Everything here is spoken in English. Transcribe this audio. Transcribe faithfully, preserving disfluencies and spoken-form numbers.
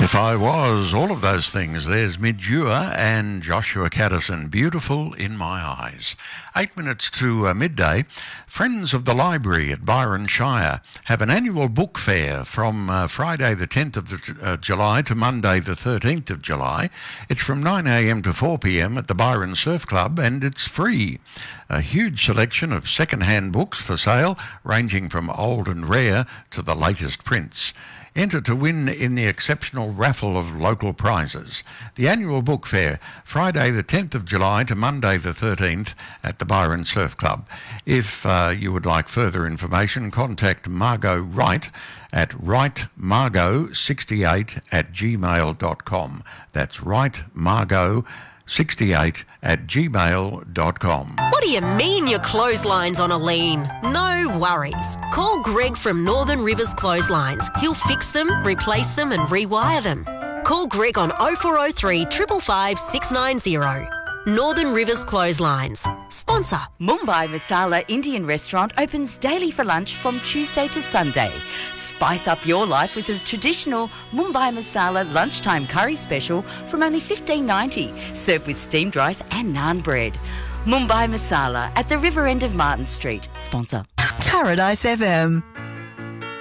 If I Was, all of those things. There's Midua and Joshua Caddison, Beautiful in My Eyes. Eight minutes to uh, midday. Friends of the Library at Byron Shire have an annual book fair from uh, Friday the tenth of the, uh, July to Monday the thirteenth of July. It's from nine a m to four p m at the Byron Surf Club, and it's free. A huge selection of second-hand books for sale, ranging from old and rare to the latest prints. Enter to win in the exceptional raffle of local prizes. The annual book fair, Friday the tenth of July to Monday the thirteenth at the Byron Surf Club. If uh, you would like further information, contact Margot Wright at wrightmargot sixty-eight at gmail dot com. That's wrightmargot sixty-eight at gmail dot com. What do you mean your clothesline's on a lean? No worries. Call Greg from Northern Rivers Clotheslines. He'll fix them, replace them and rewire them. Call Greg on oh four oh three, five five five, six nine oh. Northern Rivers Clotheslines. Sponsor. Mumbai Masala Indian Restaurant opens daily for lunch from Tuesday to Sunday. Spice up your life with a traditional Mumbai Masala lunchtime curry special from only fifteen ninety, served with steamed rice and naan bread. Mumbai Masala at the river end of Martin Street. Sponsor. Paradise F M.